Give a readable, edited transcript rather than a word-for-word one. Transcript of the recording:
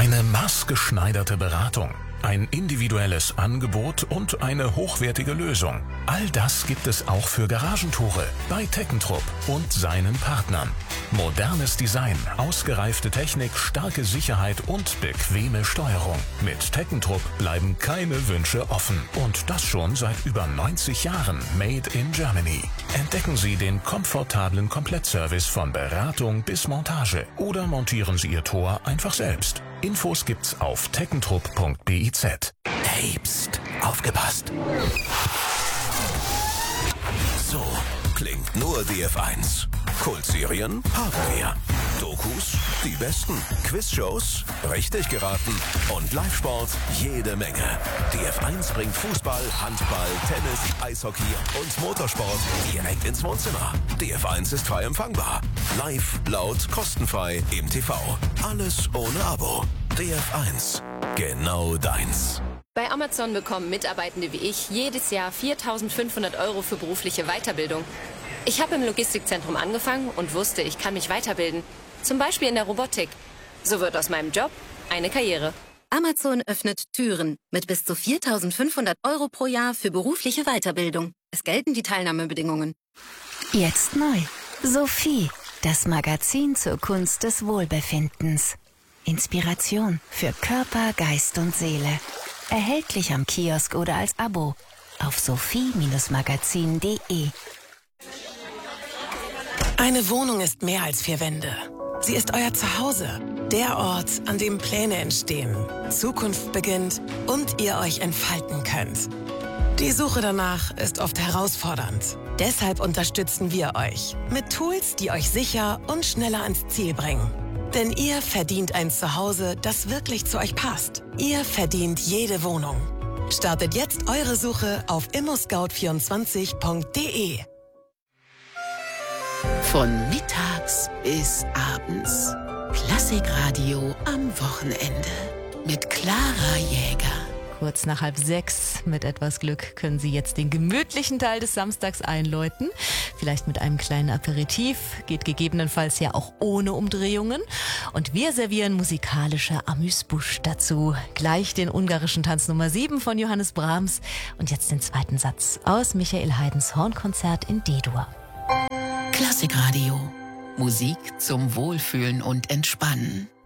Eine maßgeschneiderte Beratung, ein individuelles Angebot und eine hochwertige Lösung. All das gibt es auch für Garagentore bei Teckentrupp und seinen Partnern. Modernes Design, ausgereifte Technik, starke Sicherheit und bequeme Steuerung. Mit Teckentrupp bleiben keine Wünsche offen. Und das schon seit über 90 Jahren. Made in Germany. Entdecken Sie den komfortablen Komplettservice von Beratung bis Montage. Oder montieren Sie Ihr Tor einfach selbst. Infos gibt's auf teckentrupp.biz. Hey, pst, aufgepasst. So klingt nur DF1. Kultserien haben wir. Dokus, die besten. Quizshows, richtig geraten. Und Live-Sport, jede Menge. DF1 bringt Fußball, Handball, Tennis, Eishockey und Motorsport direkt ins Wohnzimmer. DF1 ist frei empfangbar. Live, laut, kostenfrei im TV. Alles ohne Abo. DF1. Genau deins. Bei Amazon bekommen Mitarbeitende wie ich jedes Jahr 4.500 € für berufliche Weiterbildung. Ich habe im Logistikzentrum angefangen und wusste, ich kann mich weiterbilden. Zum Beispiel in der Robotik. So wird aus meinem Job eine Karriere. Amazon öffnet Türen mit bis zu 4.500 € pro Jahr für berufliche Weiterbildung. Es gelten die Teilnahmebedingungen. Jetzt neu. Sophie, das Magazin zur Kunst des Wohlbefindens. Inspiration für Körper, Geist und Seele. Erhältlich am Kiosk oder als Abo auf sophie-magazin.de. Eine Wohnung ist mehr als 4 Wände. Sie ist euer Zuhause, der Ort, an dem Pläne entstehen, Zukunft beginnt und ihr euch entfalten könnt. Die Suche danach ist oft herausfordernd. Deshalb unterstützen wir euch mit Tools, die euch sicher und schneller ans Ziel bringen. Denn ihr verdient ein Zuhause, das wirklich zu euch passt. Ihr verdient jede Wohnung. Startet jetzt eure Suche auf immoscout24.de. Von mittags bis abends. Klassikradio am Wochenende. Mit Clara Jäger. Kurz nach 5:30, mit etwas Glück, können Sie jetzt den gemütlichen Teil des Samstags einläuten. Vielleicht mit einem kleinen Aperitif, geht gegebenenfalls ja auch ohne Umdrehungen. Und wir servieren musikalische Amüsbusch dazu. Gleich den ungarischen Tanz Nummer 7 von Johannes Brahms und jetzt den zweiten Satz aus Michael Haydns Hornkonzert in D-Dur. Klassikradio. Musik zum Wohlfühlen und Entspannen.